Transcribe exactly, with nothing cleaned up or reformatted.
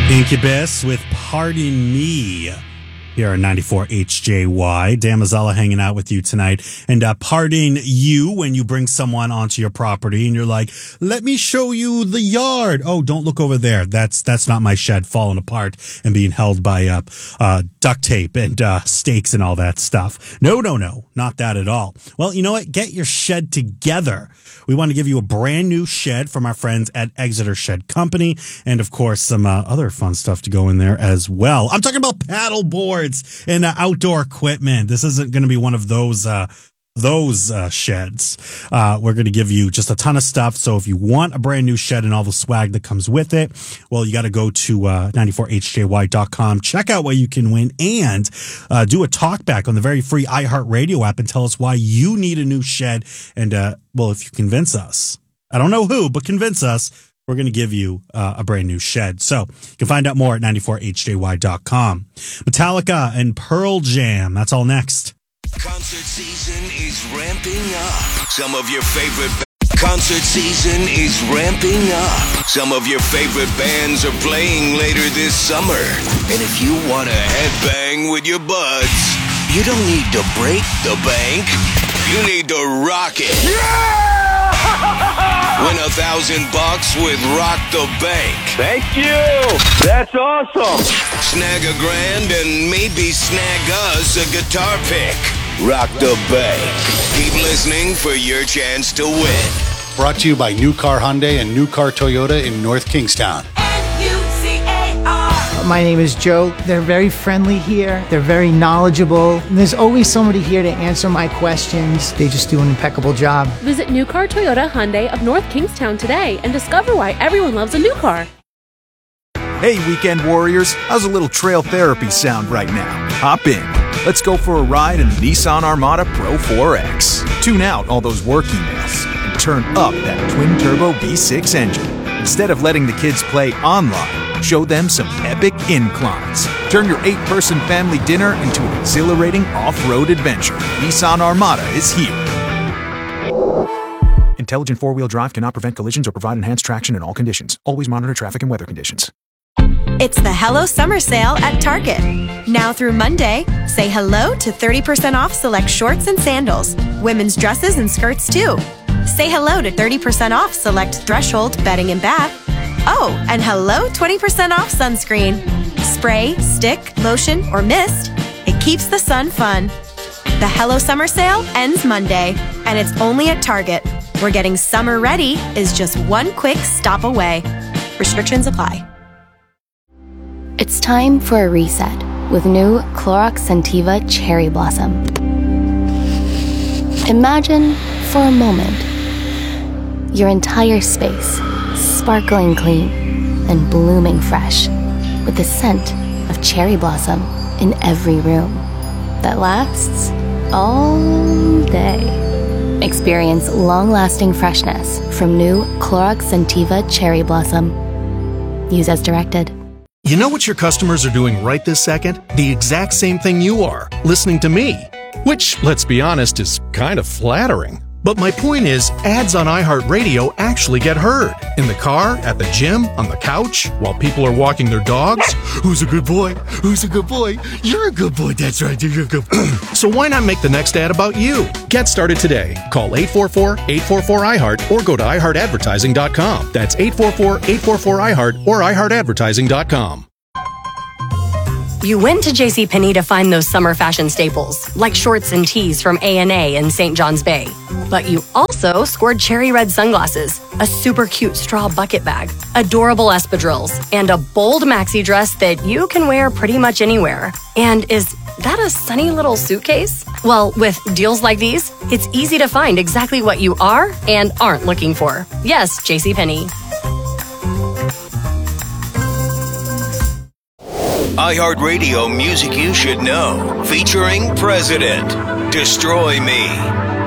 Incubus with Pardon Me here on ninety-four H J Y. Dan Mazzella hanging out with you tonight. And uh, pardon you when you bring someone onto your property and you're like, let me show you the yard. Oh, don't look over there. That's that's not my shed falling apart and being held by uh, uh, duct tape and uh, stakes and all that stuff. No, no, no, not that at all. Well, you know what? Get your shed together. We want to give you a brand new shed from our friends at Exeter Shed Company. And, of course, some uh, other fun stuff to go in there as well. I'm talking about paddle boards and uh, outdoor equipment. This isn't going to be one of those uh, those uh, sheds. Uh, we're going to give you just a ton of stuff. So if you want a brand new shed and all the swag that comes with it, well, you got to go to uh, ninety-four H J Y dot com. Check out what you can win and uh, do a talk back on the very free iHeartRadio app and tell us why you need a new shed. And, uh, well, if you convince us, I don't know who, but convince us, we're going to give you uh, a brand new shed. So you can find out more at ninety-four H J Y dot com. Metallica and Pearl Jam. That's all next. Concert season is ramping up. Some of your favorite ba- concert season is ramping up. Some of your favorite bands are playing later this summer. And if you want to headbang with your buds, you don't need to break the bank. You need to rock it. Yeah! Win a thousand bucks with Rock the Bank. Thank you. That's awesome. Snag a grand and maybe snag us a guitar pick. Rock the Bank. Keep listening for your chance to win. Brought to you by New Car Hyundai and New Car Toyota in North Kingstown. My name is Joe. They're very friendly here. They're very knowledgeable. And there's always somebody here to answer my questions. They just do an impeccable job. Visit New Car Toyota Hyundai of North Kingstown today and discover why everyone loves a new car. Hey, weekend warriors. How's a little trail therapy sound right now? Hop in. Let's go for a ride in the Nissan Armada Pro four X. Tune out all those work emails and turn up that twin-turbo V six engine. Instead of letting the kids play online, show them some epic inclines. Turn your eight-person family dinner into an exhilarating off-road adventure. Nissan Armada is here. Intelligent four-wheel drive cannot prevent collisions or provide enhanced traction in all conditions. Always monitor traffic and weather conditions. It's the Hello Summer Sale at Target. Now through Monday, say hello to thirty percent off select shorts and sandals, women's dresses and skirts too. Say hello to thirty percent off select Threshold bedding and bath. Oh, and hello twenty percent off sunscreen. Spray, stick, lotion, or mist. It keeps the sun fun. The Hello Summer Sale ends Monday, and it's only at Target, where getting summer ready is just one quick stop away. Restrictions apply. It's time for a reset with new Clorox Scentiva Cherry Blossom. Imagine, for a moment, your entire space sparkling clean and blooming fresh with the scent of cherry blossom in every room that lasts all day. Experience long-lasting freshness from new Clorox Scentiva Cherry Blossom. Use as directed. You know what your customers are doing right this second? The exact same thing you are, listening to me. Which, let's be honest, is kind of flattering. But my point is, ads on iHeartRadio actually get heard. In the car, at the gym, on the couch, while people are walking their dogs. Who's a good boy? Who's a good boy? You're a good boy, that's right, you're a good boy. So why not make the next ad about you? Get started today. Call eight four four, eight four four, I heart or go to i heart advertising dot com. That's eight four four, eight four four, I heart or i heart advertising dot com. You went to JCPenney to find those summer fashion staples, like shorts and tees from A and A and Saint John's Bay. But you also scored cherry red sunglasses, a super cute straw bucket bag, adorable espadrilles, and a bold maxi dress that you can wear pretty much anywhere. And is that a sunny little suitcase? Well, with deals like these, it's easy to find exactly what you are and aren't looking for. Yes, JCPenney. iHeartRadio Music You Should Know, featuring President, Destroy Me.